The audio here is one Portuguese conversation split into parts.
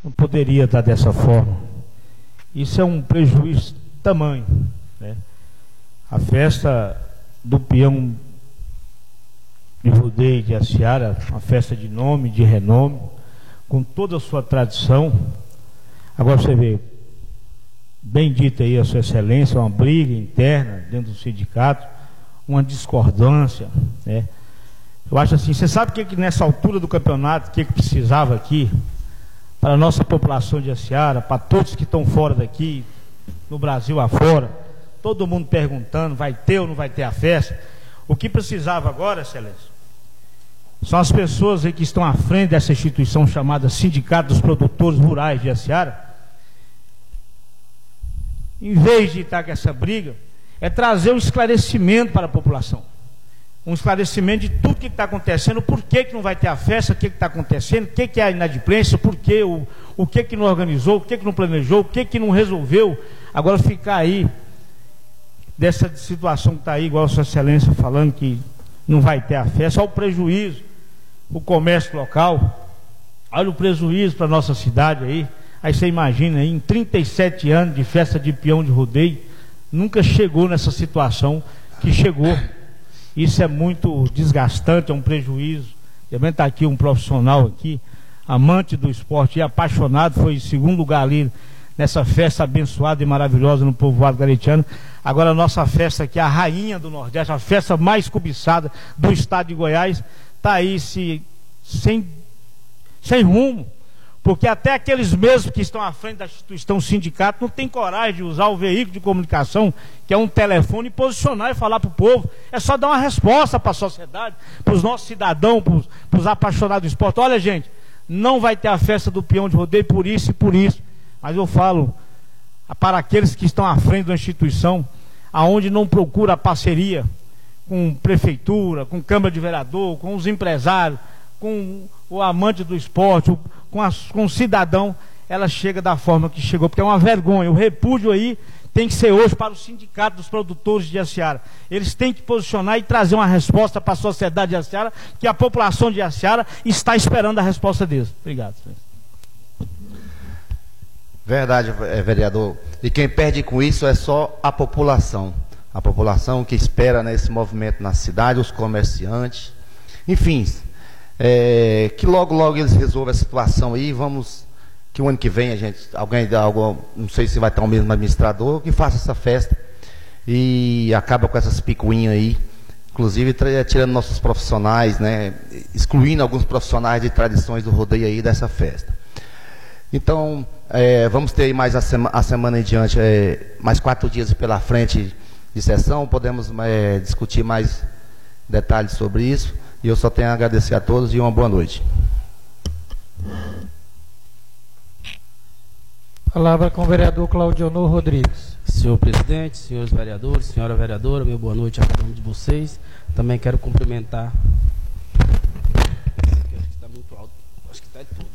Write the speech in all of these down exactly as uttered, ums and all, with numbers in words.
Não poderia estar dessa forma. Isso é um prejuízo tamanho, né? A festa do peão de rodeio de Jaciara, uma festa de nome, de renome, com toda a sua tradição. Agora você vê, bem dito aí a sua excelência, uma briga interna dentro do sindicato, uma discordância, né? Eu acho assim, você sabe o que, que nessa altura do campeonato, o que, que precisava aqui, para a nossa população de Jaciara, para todos que estão fora daqui, no Brasil afora, todo mundo perguntando, vai ter ou não vai ter a festa? O que precisava agora, excelência, são as pessoas aí que estão à frente dessa instituição chamada Sindicato dos Produtores Rurais de Jaciara. Em vez de estar com essa briga, é trazer um esclarecimento para a população. Um esclarecimento de tudo que está acontecendo, por que, que não vai ter a festa, o que está acontecendo, o que, que é a inadimplência, por que, o, o que, que não organizou, o que, que não planejou, o que, que não resolveu. Agora ficar aí, dessa situação que está aí, igual a sua excelência falando que não vai ter a festa, olha o prejuízo, o comércio local, olha o prejuízo para a nossa cidade aí. Aí você imagina, aí, em trinta e sete anos de festa de peão de rodeio, nunca chegou nessa situação que chegou. Isso é muito desgastante, é um prejuízo. Também está aqui um profissional aqui, amante do esporte e apaixonado, foi em segundo lugar ali nessa festa abençoada e maravilhosa no povoado garetiano. Agora a nossa festa aqui, a rainha do Nordeste, a festa mais cobiçada do estado de Goiás, está aí se, sem, sem rumo. Porque até aqueles mesmos que estão à frente da instituição sindicato não tem coragem de usar o veículo de comunicação, que é um telefone, e posicionar e falar para o povo. É só dar uma resposta para a sociedade, para os nossos cidadãos, para os apaixonados do esporte. Olha, gente, não vai ter a festa do peão de rodeio por isso e por isso. Mas eu falo para aqueles que estão à frente da instituição, aonde não procura a parceria com prefeitura, com Câmara de Vereador, com os empresários, com o amante do esporte, com, a, com o cidadão, ela chega da forma que chegou, porque é uma vergonha. O repúdio aí tem que ser hoje para o Sindicato dos Produtores de Jaciara. Eles têm que posicionar e trazer uma resposta para a sociedade de Jaciara, que a população de Jaciara está esperando a resposta deles. Obrigado. Verdade, vereador. E quem perde com isso é só a população. A população que espera, né, esse movimento na cidade, os comerciantes. Enfim, é, que logo, logo eles resolvam a situação aí. Vamos, que o ano que vem a gente, alguém dá algo, não sei se vai estar o mesmo administrador, que faça essa festa e acaba com essas picuinhas aí. Inclusive tirando nossos profissionais, né, excluindo alguns profissionais de tradições do rodeio aí dessa festa. Então, é, vamos ter aí mais a, sema, a semana em diante, é, mais quatro dias pela frente de sessão, podemos é, discutir mais detalhes sobre isso, e eu só tenho a agradecer a todos e uma boa noite. Palavra com o vereador Claudionor Rodrigues. Senhor presidente, senhores vereadores, senhora vereadora, meu boa noite a cada um de vocês. Também quero cumprimentar. Acho que está muito alto, acho que está de todos.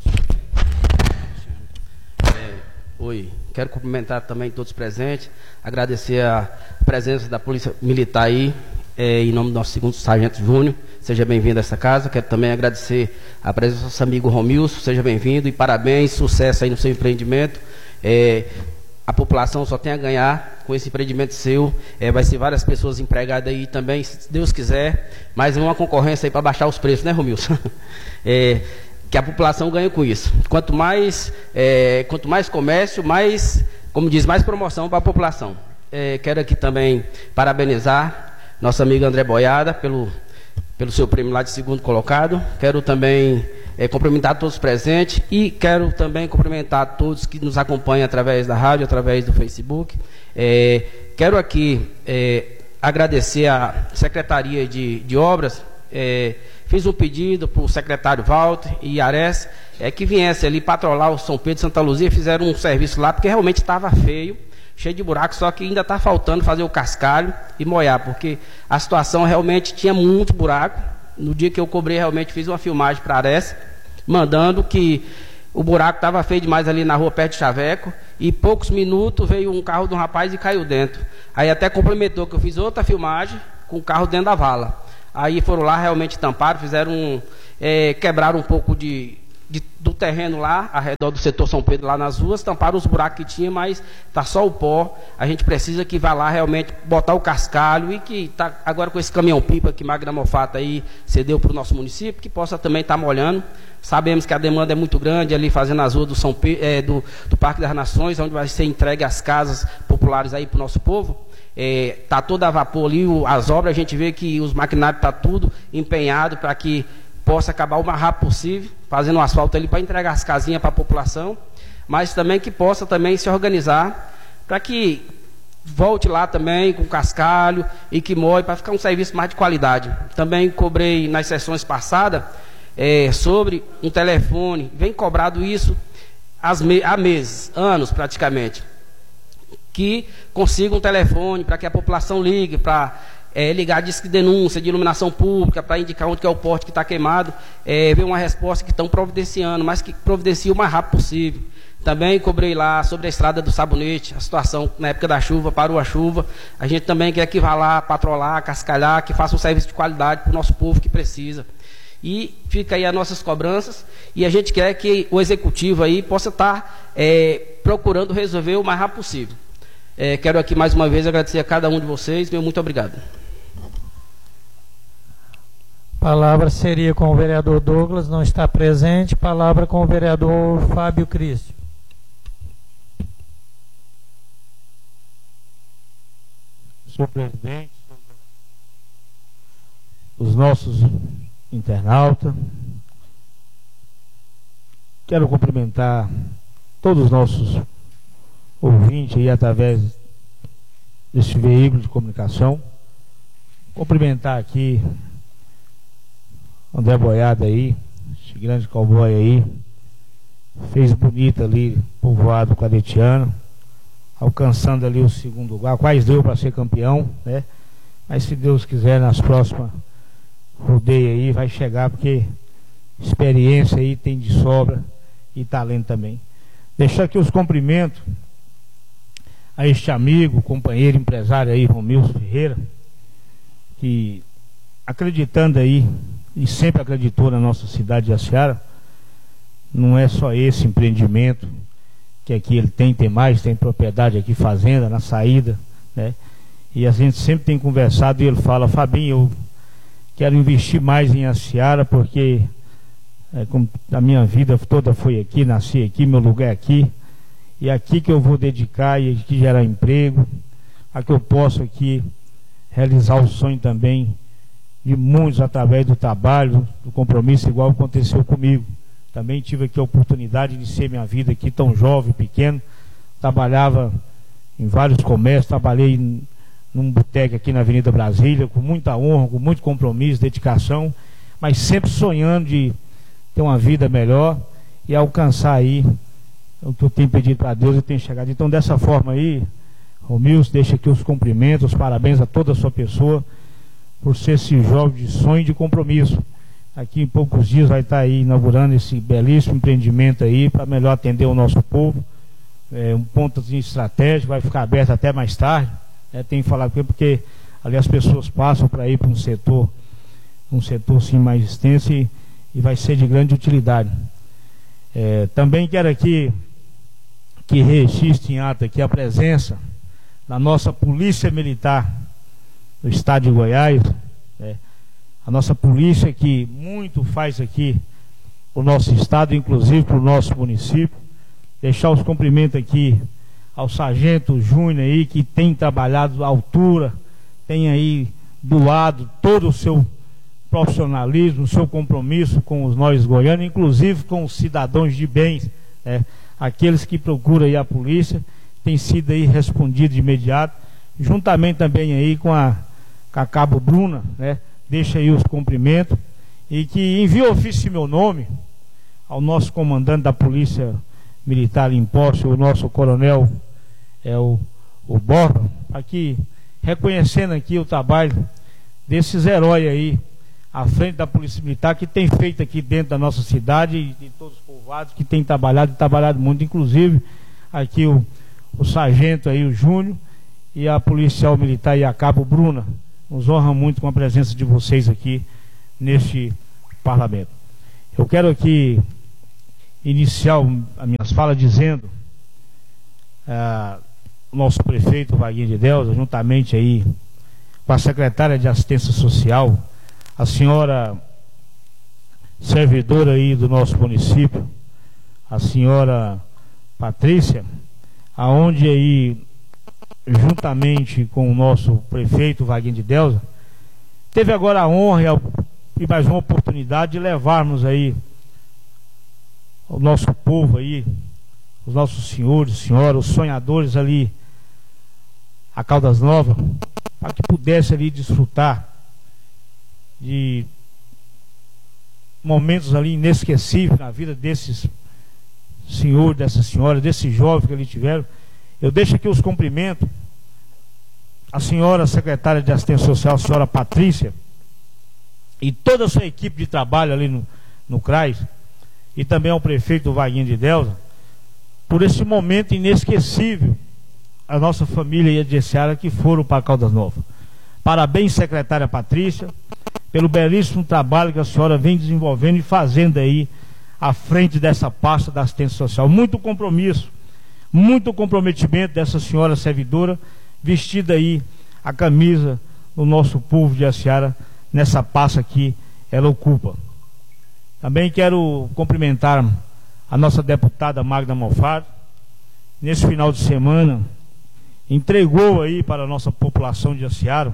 É, oi, quero cumprimentar também todos presentes, agradecer a presença da Polícia Militar aí, é, em nome do nosso segundo sargento Júnior. Seja bem-vindo a essa casa. Quero também agradecer a presença do nosso amigo Romilson. Seja bem-vindo e parabéns, sucesso aí no seu empreendimento. É, a população só tem a ganhar com esse empreendimento seu. É, vai ser várias pessoas empregadas aí também, se Deus quiser. Mais uma concorrência aí para baixar os preços, né, Romilson? É, que a população ganha com isso. Quanto mais, é, quanto mais comércio, mais, como diz, mais promoção para a população. É, quero aqui também parabenizar nosso amigo André Boiada pelo, pelo seu prêmio lá de segundo colocado. Quero também é, cumprimentar todos os presentes e quero também cumprimentar todos que nos acompanham através da rádio, através do Facebook. É, quero aqui é, agradecer a Secretaria de, de Obras. É, fiz um pedido para o secretário Walter e Ares é, que viesse ali patrolar o São Pedro e Santa Luzia. Fizeram um serviço lá porque realmente estava feio, cheio de buracos, só que ainda está faltando fazer o cascalho e molhar, porque a situação realmente tinha muito buraco. No dia que eu cobrei, realmente fiz uma filmagem para a Ares, mandando que o buraco estava feio demais ali na rua perto de Chaveco, e poucos minutos veio um carro de um rapaz e caiu dentro. Aí até complementou que eu fiz outra filmagem com o carro dentro da vala. Aí foram lá, realmente tamparam, fizeram um, é, quebraram um pouco de, de, do do terreno lá, ao redor do setor São Pedro, lá nas ruas, tamparam os buracos que tinha, mas está só o pó. A gente precisa que vá lá realmente botar o cascalho e que tá agora com esse caminhão-pipa que Magna Moffat aí cedeu para o nosso município, que possa também estar tá molhando. Sabemos que a demanda é muito grande ali fazendo as ruas do, São Pedro, é, do, do Parque das Nações, onde vai ser entregue as casas populares aí para o nosso povo. Está é, toda a vapor ali, o, as obras, a gente vê que os maquinários estão tá tudo empenhado para que possa acabar o mais rápido possível, fazendo um asfalto ali para entregar as casinhas para a população, mas também que possa também se organizar para que volte lá também com cascalho e que moe, para ficar um serviço mais de qualidade. Também cobrei nas sessões passadas é, sobre um telefone, vem cobrado isso me há meses, anos praticamente, que consiga um telefone para que a população ligue, para É, ligar disque de denúncia, de iluminação pública, para indicar onde que é o poste que está queimado, é, ver uma resposta que estão providenciando, mas que providencie o mais rápido possível. Também cobrei lá sobre a estrada do Sabonete, a situação na época da chuva, parou a chuva. A gente também quer que vá lá patrolar, cascalhar, que faça um serviço de qualidade para o nosso povo que precisa. E fica aí as nossas cobranças, e a gente quer que o executivo aí possa estar tá, é, procurando resolver o mais rápido possível. É, quero aqui mais uma vez agradecer a cada um de vocês, meu muito obrigado. Palavra seria com o vereador Douglas, não está presente. Palavra com o vereador Fábio Cristo. Senhor presidente, os nossos internautas, quero cumprimentar todos os nossos ouvintes aí através desse veículo de comunicação. Cumprimentar aqui André Boiada aí, esse grande cowboy aí, fez bonito ali, povoado claretiano, alcançando ali o segundo lugar, quase deu para ser campeão, né? Mas se Deus quiser, nas próximas rodeias aí, vai chegar, porque experiência aí tem de sobra e talento também. Deixar aqui os cumprimentos a este amigo, companheiro, empresário aí, Romilson Ferreira, que acreditando aí, e sempre acreditou na nossa cidade de Jaciara. Não é só esse empreendimento que aqui ele tem, tem mais, tem propriedade aqui, fazenda, na saída, né? E a gente sempre tem conversado e ele fala: Fabinho, eu quero investir mais em Jaciara, porque é, como a minha vida toda foi aqui, nasci aqui, meu lugar é aqui, e aqui que eu vou dedicar e aqui gerar emprego, aqui eu posso aqui realizar o sonho também de muitos através do trabalho, do compromisso, igual aconteceu comigo. Também tive aqui a oportunidade de ser minha vida aqui tão jovem, pequeno. Trabalhava em vários comércios, trabalhei num boteco aqui na Avenida Brasília, com muita honra, com muito compromisso, dedicação, mas sempre sonhando de ter uma vida melhor e alcançar aí o que eu tenho pedido para Deus e tenho chegado. Então, dessa forma aí, Romilson, deixa aqui os cumprimentos, os parabéns a toda a sua pessoa, por ser esse jovem de sonho e de compromisso. Aqui em poucos dias vai estar aí inaugurando esse belíssimo empreendimento aí para melhor atender o nosso povo. É um ponto estratégico, vai ficar aberto até mais tarde. É, tem que falar porque ali as pessoas passam para ir para um setor, um setor sim mais extenso e, e vai ser de grande utilidade. É, também quero aqui que registre em ata aqui a presença da nossa Polícia Militar do Estado de Goiás, é, a nossa polícia que muito faz aqui o nosso estado, inclusive para o nosso município. Deixar os cumprimentos aqui ao Sargento Júnior aí, que tem trabalhado à altura, tem aí doado todo o seu profissionalismo, o seu compromisso com os nós goianos, inclusive com os cidadãos de bens, é, aqueles que procuram aí a polícia, tem sido aí respondido de imediato, juntamente também aí com a a Cabo Bruna, né? Deixa aí os cumprimentos e que envie ofício em meu nome ao nosso comandante da Polícia Militar em posse, o nosso coronel é o, o Borba, aqui reconhecendo aqui o trabalho desses heróis aí à frente da Polícia Militar, que tem feito aqui dentro da nossa cidade e de todos os povoados, que tem trabalhado e trabalhado muito, inclusive aqui o, o sargento aí, o Júnior, e a policial militar e a Cabo Bruna. Nos honra muito com a presença de vocês aqui neste parlamento. Eu quero aqui iniciar as minhas falas dizendo ah, o nosso prefeito Vaguinho de Delza, juntamente aí com a secretária de Assistência Social, a senhora servidora aí do nosso município, a senhora Patrícia, aonde aí, juntamente com o nosso prefeito Vaguinho de Delza, teve agora a honra e mais uma oportunidade de levarmos aí o nosso povo aí, os nossos senhores, senhoras, os sonhadores ali a Caldas Novas, para que pudesse ali desfrutar de momentos ali inesquecíveis na vida desses senhores, dessas senhoras, desses jovens que ali tiveram. Eu deixo aqui os cumprimentos à senhora secretária de Assistência Social, a senhora Patrícia, e toda a sua equipe de trabalho ali no, no C R A S, e também ao prefeito Vaguinho de Delza, por esse momento inesquecível, a nossa família de Seara que foram para Caldas Novas. Parabéns, secretária Patrícia, pelo belíssimo trabalho que a senhora vem desenvolvendo e fazendo aí à frente dessa pasta da assistência social. Muito compromisso, muito comprometimento dessa senhora servidora, vestida aí a camisa do nosso povo de Seara, nessa pasta que ela ocupa. Também quero cumprimentar a nossa deputada Magda Mofado. Nesse final de semana entregou aí para a nossa população de Seara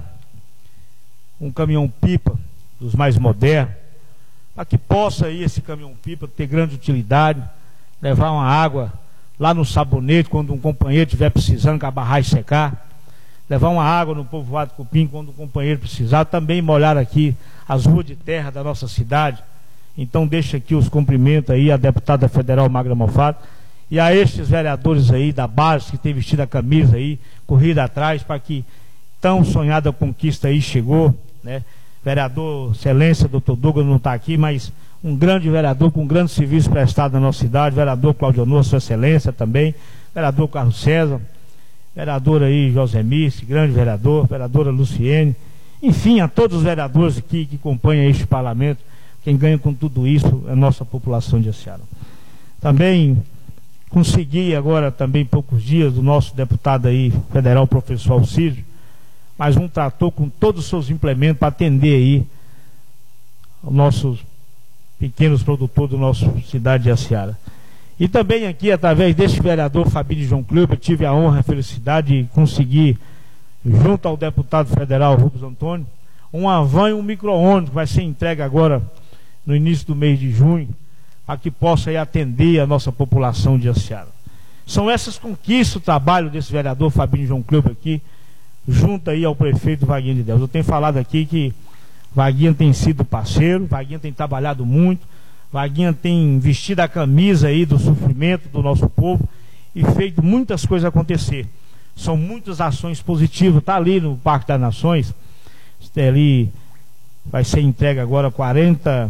um caminhão-pipa dos mais modernos, para que possa aí esse caminhão-pipa ter grande utilidade, levar uma água lá no Sabonete quando um companheiro estiver precisando que a barragem secar, levar uma água no povoado Cupim quando o companheiro precisar, também molhar aqui as ruas de terra da nossa cidade. Então deixa aqui os cumprimentos aí à deputada federal Magda Mofado e a estes vereadores aí da base que tem vestido a camisa aí, corrida atrás para que tão sonhada conquista aí chegou, né? Vereador Excelência, doutor Douglas não está aqui, mas um grande vereador com um grande serviço prestado na nossa cidade, vereador Claudio Honor, sua Excelência também, vereador Carlos César, vereador aí José Mice, grande vereador, vereadora Luciene, enfim, a todos os vereadores aqui que acompanham este parlamento. Quem ganha com tudo isso é a nossa população de Seara. Também consegui agora, também poucos dias, do nosso deputado aí, federal, professor Alcídio, mais um trator com todos os seus implementos para atender aí os nossos pequenos produtores da nossa cidade de Seara. E também aqui, através deste vereador Fabinho João Clube, tive a honra e a felicidade de conseguir, junto ao deputado federal Rubens Antônio, uma van e um micro-ônibus que vai ser entregue agora no início do mês de junho, para que possa aí atender a nossa população de Seara. São essas conquistas, o trabalho desse vereador Fabinho João Clube aqui, junto aí ao prefeito Vaguinho de Delza. Eu tenho falado aqui que Vaguinho tem sido parceiro, Vaguinho tem trabalhado muito, Vaguinho tem vestido a camisa aí do sofrimento do nosso povo e feito muitas coisas acontecer. São muitas ações positivas. Está ali no Parque das Nações, ali vai ser entregue agora quarenta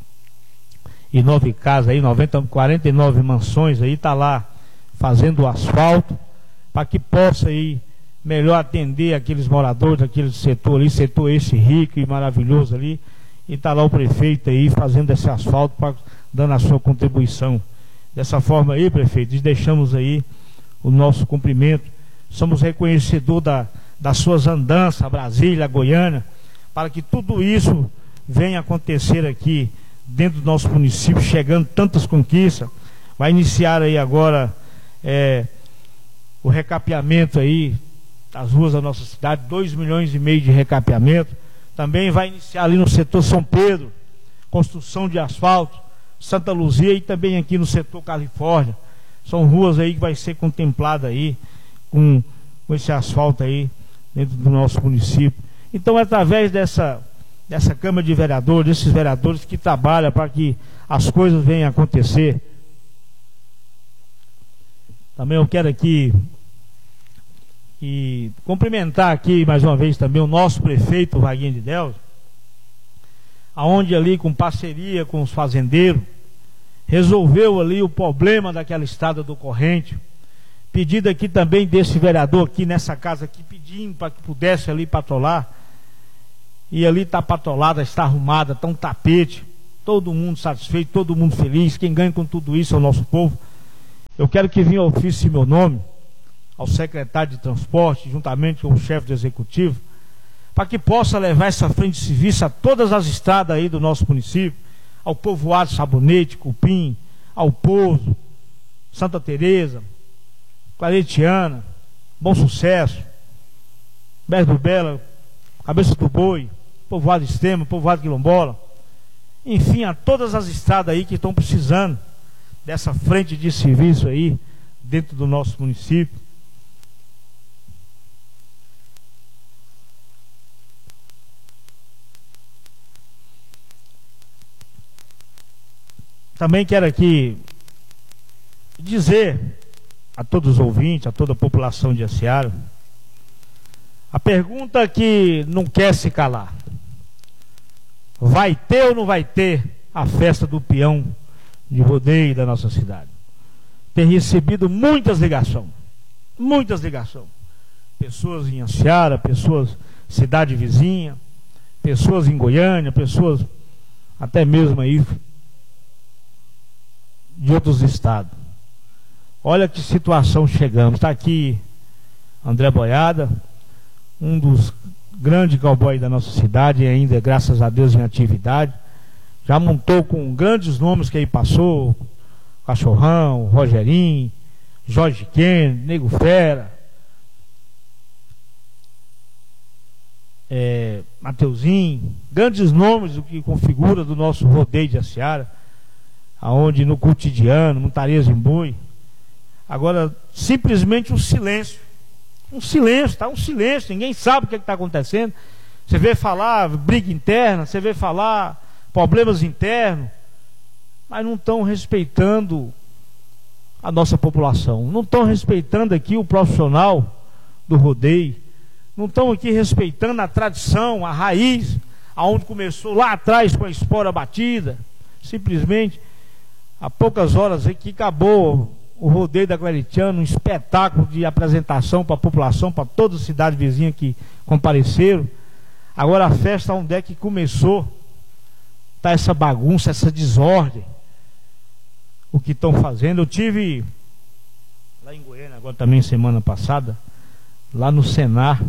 e nove casas aí, noventa, quarenta e nove mansões aí, está lá fazendo o asfalto para que possa aí melhor atender aqueles moradores daquele setor ali, setor esse rico e maravilhoso ali, e está lá o prefeito aí fazendo esse asfalto, pra, dando a sua contribuição. Dessa forma aí, prefeito, deixamos aí o nosso cumprimento. Somos reconhecedores da, das suas andanças a Brasília, a Goiânia, para que tudo isso venha acontecer aqui dentro do nosso município, chegando tantas conquistas. Vai iniciar aí agora é, o recapeamento aí das ruas da nossa cidade, dois milhões e meio de recapeamento. Também vai iniciar ali no setor São Pedro, construção de asfalto, Santa Luzia e também aqui no setor Califórnia. São ruas aí que vai ser contemplada aí com, com esse asfalto aí dentro do nosso município. Então, através dessa, dessa Câmara de Vereadores, desses vereadores que trabalham para que as coisas venham a acontecer. Também eu quero aqui e cumprimentar aqui mais uma vez também o nosso prefeito Vaguinho de Delza, aonde ali com parceria com os fazendeiros resolveu ali o problema daquela estrada do Corrente. Pedido aqui também desse vereador aqui nessa casa aqui, pedindo para que pudesse ali patrolar, e ali está patrolada, está arrumada, está um tapete, todo mundo satisfeito, todo mundo feliz. Quem ganha com tudo isso é o nosso povo. Eu quero que venha ofício em meu nome ao secretário de transporte, juntamente com o chefe do executivo, para que possa levar essa frente de serviço a todas as estradas aí do nosso município, ao povoado Sabonete, Cupim, ao Pouso, Santa Teresa, Claretiana, Bom Sucesso, Berdo Bela, Cabeça do Boi, povoado Extremo, povoado Quilombola, enfim, a todas as estradas aí que estão precisando dessa frente de serviço aí dentro do nosso município. Também quero aqui dizer a todos os ouvintes, a toda a população de Jaciara, a pergunta que não quer se calar: vai ter ou não vai ter a festa do peão de rodeio da nossa cidade? Tem recebido muitas ligações, muitas ligações. Pessoas em Jaciara, pessoas cidade vizinha, pessoas em Goiânia, pessoas até mesmo aí de outros estados. Olha que situação chegamos. Está aqui André Boiada, um dos grandes cowboys da nossa cidade, e ainda, graças a Deus, em atividade. Já montou com grandes nomes que aí passou: Cachorrão, Rogerinho, Jorge Kennedy, Nego Fera, é, Mateuzinho, grandes nomes do que configura do nosso rodeio de Jaciara, aonde no cotidiano, Montarias em Boi. Agora, simplesmente um silêncio. Um silêncio, está um silêncio, ninguém sabe o que está acontecendo. Você vê falar briga interna, você vê falar problemas internos, mas não estão respeitando a nossa população, não estão respeitando aqui o profissional do rodeio, não estão aqui respeitando a tradição, a raiz, aonde começou lá atrás com a espora batida. Simplesmente, há poucas horas aqui acabou o rodeio da Claretiana, um espetáculo de apresentação para a população, para toda a cidade vizinha que compareceram. Agora a festa onde é que começou, está essa bagunça, essa desordem, o que estão fazendo. Eu tive lá em Goiânia, agora também semana passada, lá no Senar,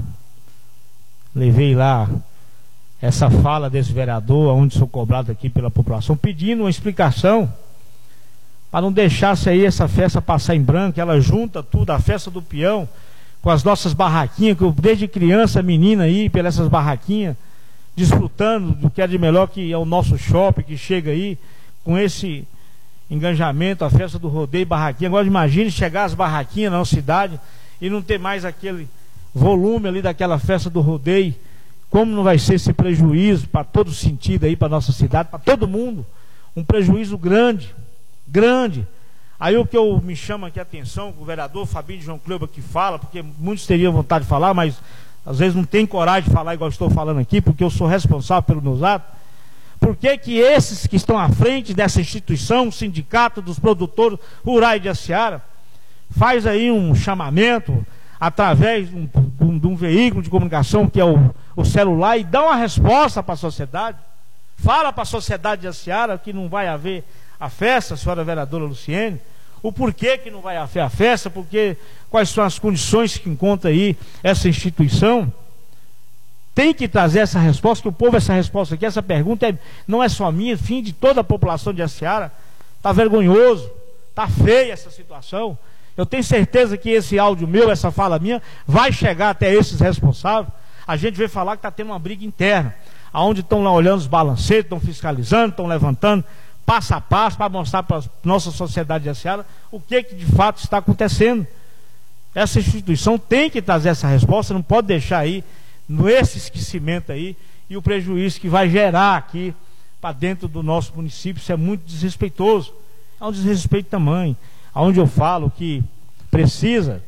levei lá essa fala desse vereador, onde sou cobrado aqui pela população, pedindo uma explicação, para não deixasse aí essa festa passar em branco. Ela junta tudo, a festa do peão, com as nossas barraquinhas, que eu desde criança, menina aí, pelas essas barraquinhas, desfrutando do que é de melhor, que é o nosso shopping, que chega aí, com esse engajamento, a festa do rodeio, barraquinha. Agora imagine chegar as barraquinhas na nossa cidade e não ter mais aquele volume ali daquela festa do rodeio. Como não vai ser esse prejuízo para todo sentido aí, para nossa cidade, para todo mundo, um prejuízo grande, grande. Aí o que eu me chama aqui a atenção, o vereador Fabinho de João Cleuba que fala, porque muitos teriam vontade de falar, mas às vezes não tem coragem de falar igual estou falando aqui, porque eu sou responsável pelos meus atos. Por que que esses que estão à frente dessa instituição, o sindicato dos produtores rurais de Jaciara, faz aí um chamamento através de um, de um, de um veículo de comunicação que é o, o celular, e dá uma resposta para a sociedade, fala para a sociedade de Jaciara que não vai haver a festa, a senhora vereadora Luciene, o porquê que não vai haver a festa, porque quais são as condições que encontra aí essa instituição. Tem que trazer essa resposta, que o povo, essa resposta aqui, essa pergunta é, não é só minha, fim de toda a população de Jaciara. Está vergonhoso, está feia essa situação. Eu tenho certeza que esse áudio meu, essa fala minha, vai chegar até esses responsáveis. A gente vê falar que está tendo uma briga interna, aonde estão lá olhando os balancetes, estão fiscalizando, estão levantando passo a passo para mostrar para a nossa sociedade de Jaciara o que, que de fato está acontecendo. Essa instituição tem que trazer essa resposta, não pode deixar aí nesse esquecimento aí, e o prejuízo que vai gerar aqui para dentro do nosso município. Isso é muito desrespeitoso, é um desrespeito tamanho, aonde eu falo que precisa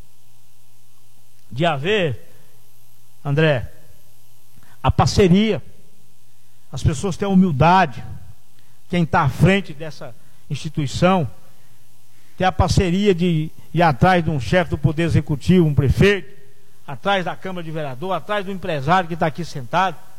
de haver, André, a parceria, as pessoas têm a humildade, quem está à frente dessa instituição, ter a parceria de ir atrás de um chefe do Poder Executivo, um prefeito, atrás da Câmara de Vereador, atrás do empresário que está aqui sentado,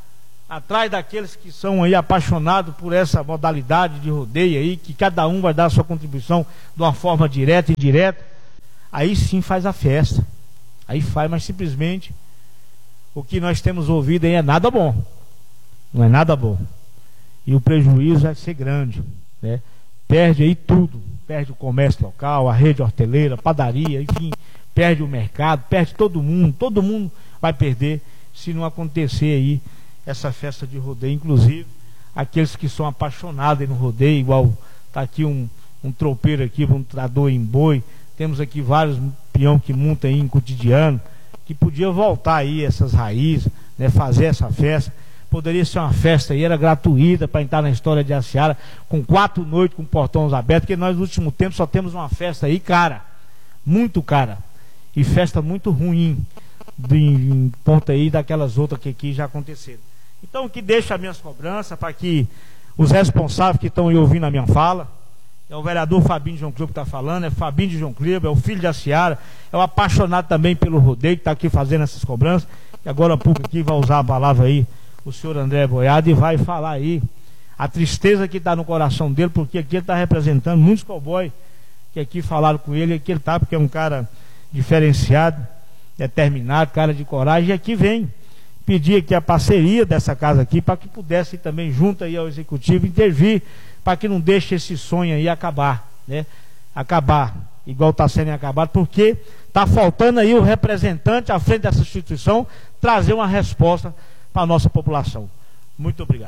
atrás daqueles que são aí apaixonados por essa modalidade de rodeio aí, que cada um vai dar a sua contribuição de uma forma direta e indireta, aí sim faz a festa. Aí faz, mas simplesmente o que nós temos ouvido aí é nada bom. Não é nada bom. E o prejuízo vai ser grande, né? Perde aí tudo. Perde o comércio local, a rede horteleira, padaria, enfim, perde o mercado, perde todo mundo. Todo mundo vai perder se não acontecer aí essa festa de rodeio. Inclusive aqueles que são apaixonados no rodeio, igual está aqui um, um tropeiro aqui, um trador em boi. Temos aqui vários peão que montam aí em cotidiano, que podia voltar aí essas raízes, né, fazer essa festa. Poderia ser uma festa aí, era gratuita para entrar na história de Jaciara, com quatro noites com portões abertos, porque nós no último tempo só temos uma festa aí cara, muito cara, e festa muito ruim, de, em ponta aí daquelas outras que aqui já aconteceram. Então que deixa as minhas cobranças para que os responsáveis que estão aí ouvindo a minha fala, é o vereador Fabinho de João Cleber que está falando, é Fabinho de João Cleber, é o filho de Jaciara, é o apaixonado também pelo rodeio que está aqui fazendo essas cobranças, e agora há pouco aqui vai usar a palavra aí o senhor André Boiada, e vai falar aí a tristeza que está no coração dele, porque aqui ele está representando muitos cowboys que aqui falaram com ele, aqui ele está, porque é um cara diferenciado, determinado, cara de coragem, e aqui vem pedir aqui a parceria dessa casa aqui, para que pudesse também, junto aí ao executivo, intervir, para que não deixe esse sonho aí acabar, né? Acabar, igual está sendo acabado, porque está faltando aí o representante à frente dessa instituição trazer uma resposta para a nossa população. Muito obrigado.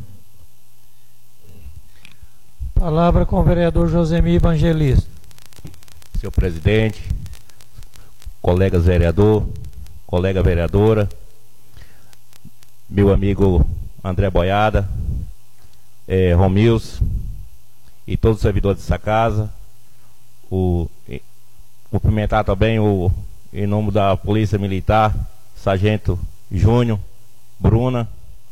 Palavra com o vereador Josemir Evangelista. Senhor presidente, colegas vereador, colega vereadora, meu amigo André Boiada, é, Romilson e todos os servidores dessa casa, o, e, cumprimentar também o, em nome da Polícia Militar, Sargento Júnior, Bruna,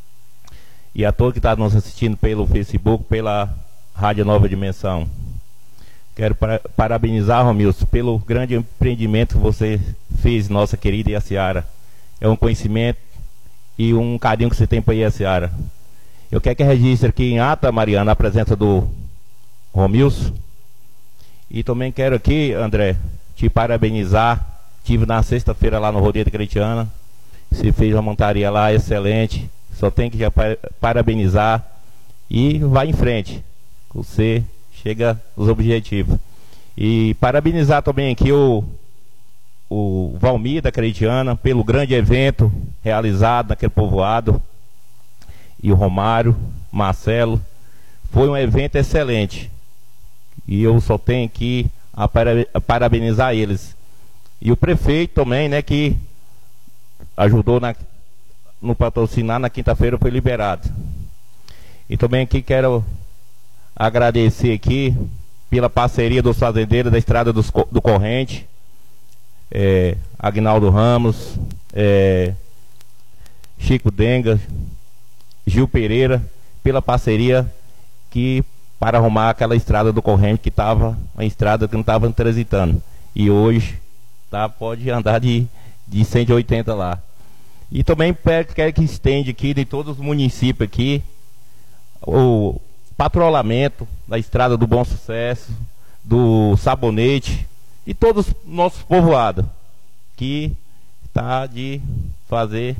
e a todos que estão nos assistindo pelo Facebook, pela Rádio Nova Dimensão. Quero para, parabenizar, Romilson, pelo grande empreendimento que você fez, nossa querida Jaciara. É um conhecimento e um carinho que você tem para Jaciara. Eu quero que registre aqui em ata, Mariana, a presença do Romilson. E também quero aqui, André, te parabenizar. Tive na sexta-feira lá no Rodeio da Cretiana. Você fez uma montaria lá excelente. Só tem que já parabenizar. E vai em frente. Você chega aos objetivos. E parabenizar também aqui o, o Valmir da Cretiana pelo grande evento realizado naquele povoado. E o Romário, Marcelo. Foi um evento excelente. E eu só tenho aqui a parabenizar eles. E o prefeito também, né, que ajudou na, no patrocinar, na quinta-feira foi liberado. E também aqui quero agradecer aqui pela parceria dos fazendeiros da Estrada dos, do Corrente, é, Agnaldo Ramos, é, Chico Denga, Gil Pereira, pela parceria que para arrumar aquela estrada do Corrente que estava, uma estrada que não estava transitando. E hoje tá, pode andar de, de cento e oitenta lá. E também quero que estende aqui de todos os municípios aqui o patrulhamento da estrada do Bom Sucesso, do Sabonete e todos os nossos povoados que está de fazer.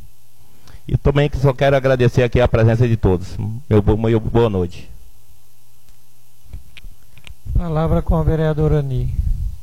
E também que só quero agradecer aqui a presença de todos. Meu, meu boa noite. Palavra com a vereadora Ani.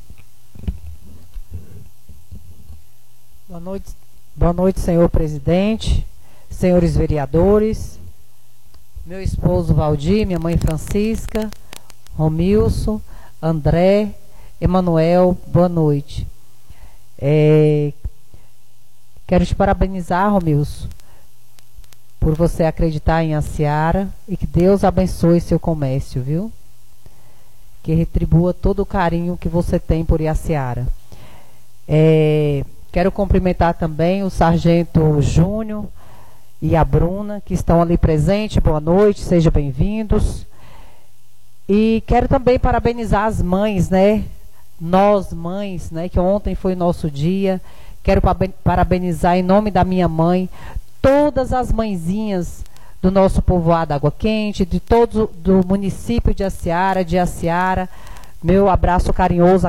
Boa noite, boa noite, senhor presidente, senhores vereadores, meu esposo Valdir, minha mãe Francisca, Romilson, André, Emanuel, boa noite. É, quero te parabenizar, Romilson, por você acreditar em Jaciara e que Deus abençoe seu comércio, viu? Que retribua todo o carinho que você tem por Jaciara. É, quero cumprimentar também o Sargento Júnior e a Bruna, que estão ali presentes. Boa noite, sejam bem-vindos. E quero também parabenizar as mães, né? Nós, mães, né? Que ontem foi nosso dia. Quero parabenizar em nome da minha mãe todas as mãezinhas do nosso povoado Água Quente, de todo do município de Aciara, de Aciara. Meu abraço carinhoso a